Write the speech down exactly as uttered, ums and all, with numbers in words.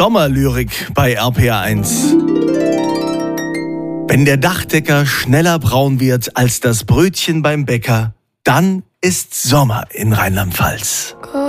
Sommerlyrik bei R P R eins. Wenn der Dachdecker schneller braun wird als das Brötchen beim Bäcker, dann ist Sommer in Rheinland-Pfalz.